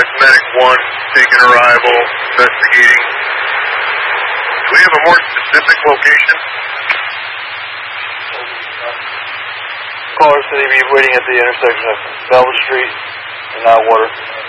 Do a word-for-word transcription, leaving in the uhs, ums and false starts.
That's Medic one, taking arrival, investigating. Do we have a more specific location? Caller said he'd be waiting at the intersection of Velvet Street and Outwater.